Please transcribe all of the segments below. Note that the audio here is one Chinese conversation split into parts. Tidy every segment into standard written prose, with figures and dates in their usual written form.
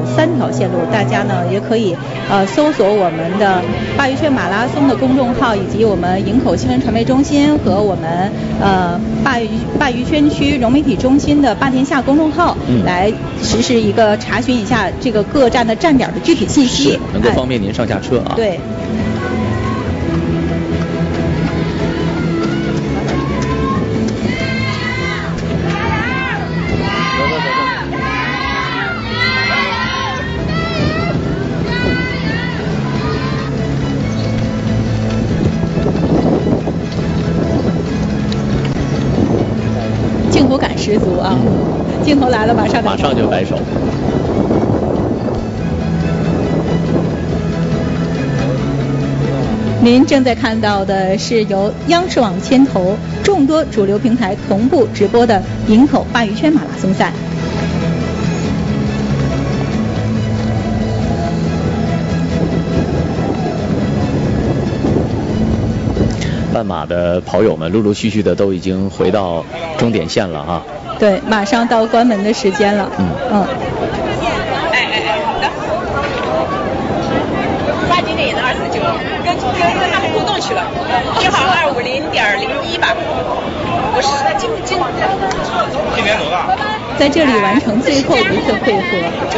3条线路，大家呢也可以搜索我们的鲅鱼圈马拉松的公众号，以及我们营口新闻传媒中心和我们鲅鱼圈区融媒体中心的霸天下公众号，来实施一个查询一下这个各站的站点的具体信息， 能够方便您上下车啊。 对。镜头感十足啊！镜头来了，马上就摆手。 您正在看到的是由央视网牵头、众多主流平台同步直播的营口鲅鱼圈马拉松赛。 半马的跑友们陆陆续续的都已经回到终点线了啊！ 对，马上到关门的时间了。 发景点也能249，跟他们互动去了，正好250.01吧。我是今年多大？ 在这里完成最后一次会合。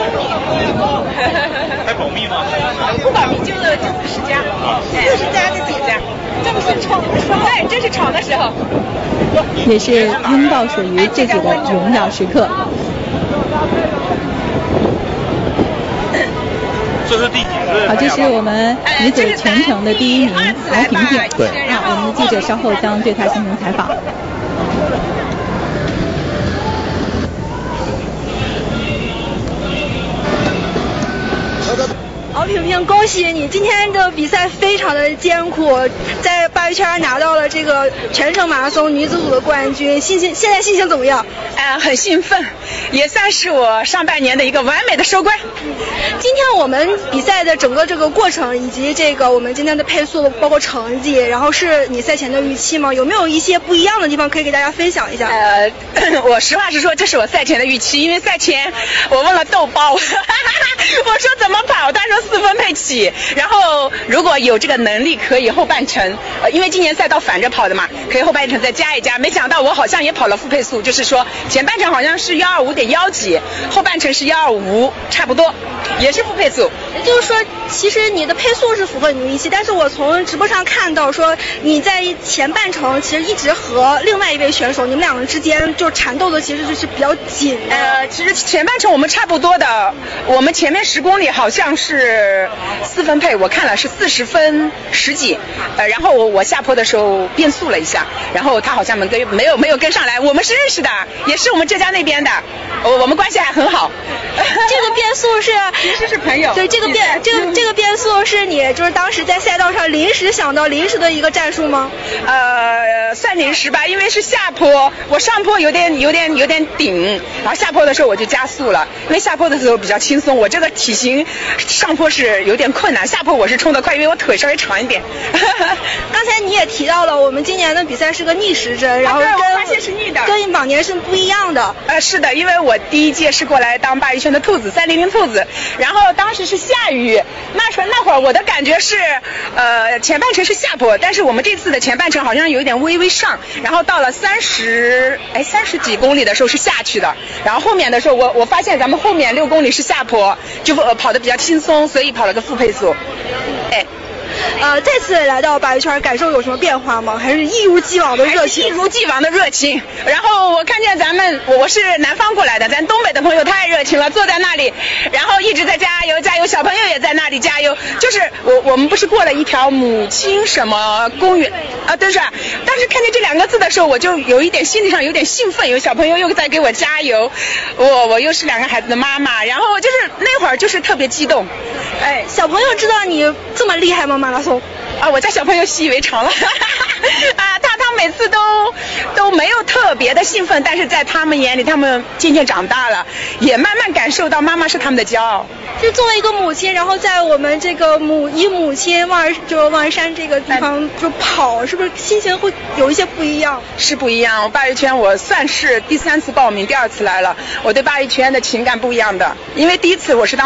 还保密吗？ 不保密，就40家，40家就几家。这不是闯的时候，对，这是闯的时候， 也是拥抱属于自己的荣耀时刻。 这是第几次？ 好，这是我们女子全程的第1名敖婷婷。 对， 我们的记者稍后将对她进行采访。 敖婷婷，恭喜你！今天的比赛非常的艰苦，在鲅鱼圈拿到了这个全程马拉松女子组的冠军，现在心情怎么样？ 很兴奋，也算是我上半年的一个完美的收官。 今天我们比赛的整个这个过程，以及这个我们今天的配速，包括成绩，然后是你赛前的预期吗？有没有一些不一样的地方可以给大家分享一下？ 我实话实说，这是我赛前的预期，因为赛前我问了豆包，我说怎么跑，他说4分配起，然后如果有这个能力可以后半程，因为今年赛道反着跑的嘛，可以后半程再加一加。没想到我好像也跑了复配速，就是说前半程好像是125.1几，后半程是125，差不多，也是复配速。 也就是说，其实你的配速是符合你的预期，但是我从直播上看到说你在前半程其实一直和另外一位选手，你们两个之间就缠斗的其实是比较紧的。 其实前半程我们差不多的，我们前面10公里好像是4分配，我看了是40分10几，然后我下坡的时候变速了一下，然后他好像没有跟上来。我们是认识的，也是我们浙江那边的，我们关系还很好。 这个变速是其实是朋友。 对，这个变速是你就是当时在赛道上临时想到临时的一个战术吗？ 算临时吧，因为是下坡，我上坡有点顶，然后下坡的时候我就加速了，因为下坡的时候比较轻松，我这个体型上坡是有点困难，下坡我是冲得快，因为我腿稍微长一点。 刚才你也提到了，我们今年的比赛是个逆时针，然后我发现是逆的， 跟往年是不一样的。 是的，因为我第1届是过来当鲅鱼圈的兔子300兔子，然后当时是下雨，那会儿我的感觉是，前半程是下坡，但是我们这次的前半程好像有一点微上，然后到了30几公里的时候是下去的，然后后面的时候我发现咱们后面6公里是下坡，就跑得比较轻松，所以跑了个复配速。 这次来到鲅鱼圈感受有什么变化吗？还是一如既往的热情？ 一如既往的热情。然后我看见我是南方过来的，咱东北的朋友太热情了，坐在那里，然后一直在加油加油，小朋友也在那里加油。就是我们不是过了一条母亲什么公园啊，但是看见这2个字的时候，我就有一点心理上有点兴奋，有小朋友又在给我加油，我又是2个孩子的妈妈，然后就是那会儿就是特别激动。 小朋友知道你这么厉害吗？马拉松我家小朋友习以为常了。他每次都没有特别的兴奋，但是在他们眼里，他们渐渐长大了，也慢慢感受到妈妈是他们的骄傲。 就作为一个母亲，然后在我们这个母亲望儿山这个地方就跑，是不是心情会有一些不一样？ 是不一样。鲅鱼圈我算是第3次报名，第2次来了，我对鲅鱼圈的情感不一样的，因为第1次我是当